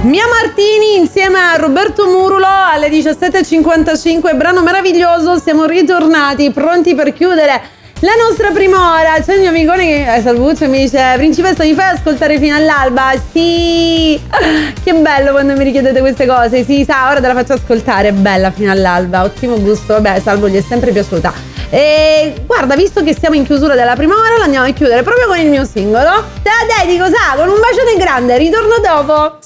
Mia Martini insieme a Roberto Murulo alle 17.55, brano meraviglioso, siamo ritornati pronti per chiudere la nostra prima ora. C'è il mio amicone che Salvuccio mi dice: principessa, mi fai ascoltare fino all'alba? Sì, che bello quando mi richiedete queste cose. Sì, sa, ora te la faccio ascoltare, è bella fino all'alba, ottimo gusto. Vabbè, Salvo gli è sempre piaciuta. E guarda, visto che siamo in chiusura della prima ora, la andiamo a chiudere proprio con il mio singolo. Te la dedico, sa, con un bacione grande. Ritorno dopo.